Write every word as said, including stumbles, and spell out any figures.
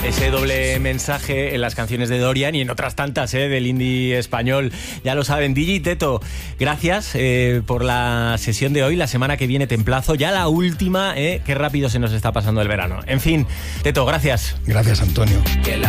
ese doble mensaje en las canciones de Dorian y en otras tantas eh, del indie español. Ya lo saben, D J Teto, gracias eh, por la sesión de hoy. La semana que viene te emplazo, ya la última, eh, qué rápido se nos está pasando el verano. En fin, Teto, gracias. Gracias, Antonio. Que la